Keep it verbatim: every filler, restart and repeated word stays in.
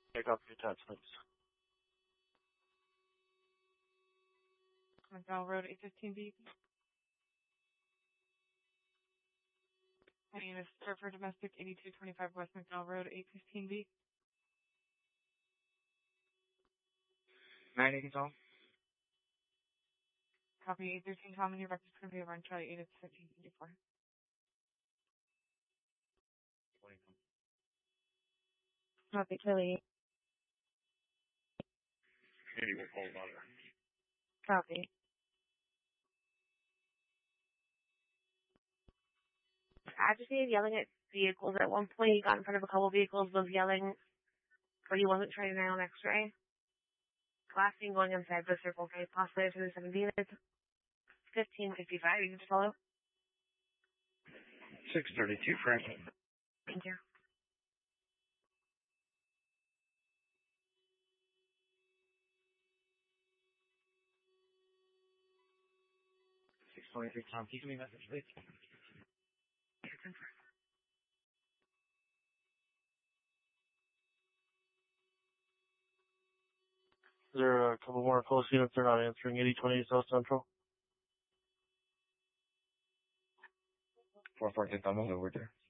Pick up your attachments. McDowell Road, eight fifteen B. My name is Surfer Domestic, eighty-two twenty-five West McDowell Road, eight fifteen B. nine eighty Tom. Copy eight thirteen Tom, and your records going to be over on Charlie eight at fifteen fifty-four. Copy, Charlie. Maybe we'll call about it. Copy. Agitated, yelling at vehicles. At one point, he got in front of a couple vehicles, was yelling, but he wasn't trying to on X-ray. Last thing going inside the circle, okay? Possibly for the seventeen minutes. fifteen fifty-five, you can just follow. six thirty-two, Franklin. Thank you. six twenty-three, Tom. Can you give me a message, please? Is there a couple more close units they're not answering? eighty twenty South Central. four fourteen, Tom. Over there.